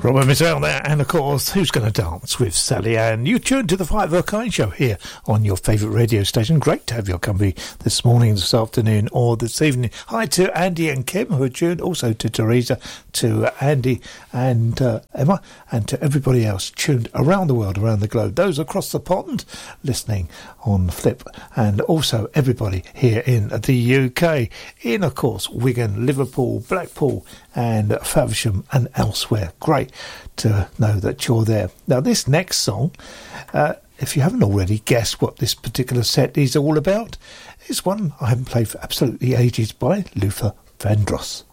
Robert Mizzell there, and of course, Who's Gonna Dance with Sally Ann. You tuned to the Fight of O'Kine show here on your favourite radio station. Great to have your company this morning, this afternoon, or this evening. Hi to Andy and Kim who are tuned, also to Teresa, to Andy and Emma, and to everybody else tuned around the world, around the globe. Those across the pond listening on Flip, and also everybody here in the UK, in of course Wigan, Liverpool, Blackpool, and Faversham and elsewhere. Great to know that you're there. Now this next song, if you haven't already guessed what this particular set is all about, is one I haven't played for absolutely ages by Luther Vandross.